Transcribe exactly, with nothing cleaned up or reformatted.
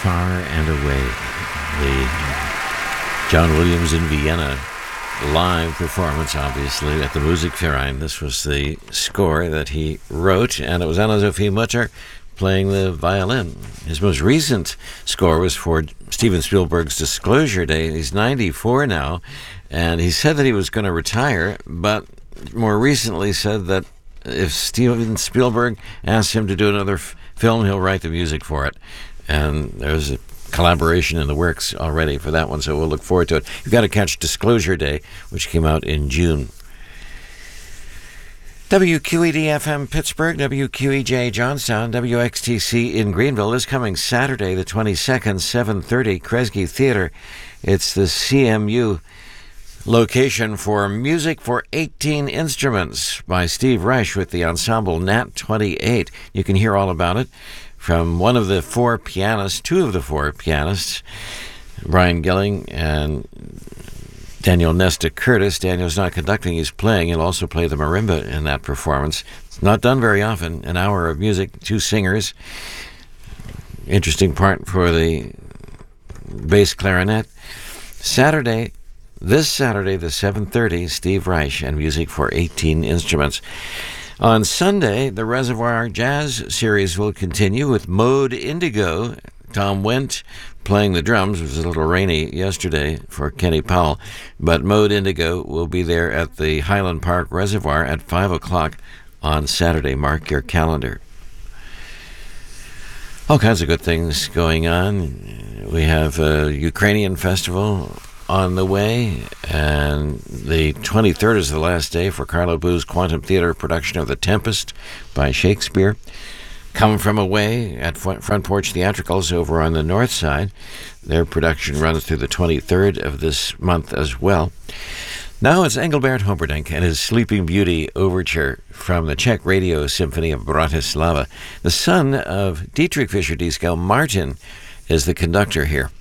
Far and Away. The John Williams in Vienna live performance, obviously, at the Musikverein. This was the score that he wrote, and it was Anna-Sophie Mutter playing the violin. His most recent score was for Steven Spielberg's Disclosure Day. He's ninety-four now, and he said that he was going to retire, but more recently said that if Steven Spielberg asks him to do another f- film, he'll write the music for it. And there's a collaboration in the works already for that one, so we'll look forward to it. You've got to catch Disclosure Day, which came out in June. W Q E D F M Pittsburgh, W Q E J Johnstown, W X T C in Greenville. This coming Saturday, the twenty-second, seven thirty, Kresge Theater. It's the C M U location for Music for eighteen Instruments by Steve Reich with the ensemble Nat twenty-eight. You can hear all about it from one of the four pianists, two of the four pianists, Brian Gilling and Daniel Nesta Curtis. Daniel's not conducting, he's playing. He'll also play the marimba in that performance. It's not done very often. An hour of music, two singers. Interesting part for the bass clarinet. Saturday, this Saturday, the seven thirty, Steve Reich and Music for eighteen Instruments. On Sunday, the Reservoir Jazz Series will continue with Mode Indigo. Tom Wendt playing the drums. It was a little rainy yesterday for Kenny Powell, but Mode Indigo will be there at the Highland Park Reservoir at five o'clock on Saturday. Mark your calendar. All kinds of good things going on. We have a Ukrainian festival on the way, and the twenty-third is the last day for Carlo Boo's Quantum Theater production of The Tempest by Shakespeare. Come From Away at Front Porch Theatricals over on the north side. Their production runs through the twenty-third of this month as well. Now it's Engelbert Humperdinck and his Sleeping Beauty Overture from the Czech Radio Symphony of Bratislava. The son of Dietrich Fischer-Dieskau, Martin, is the conductor here.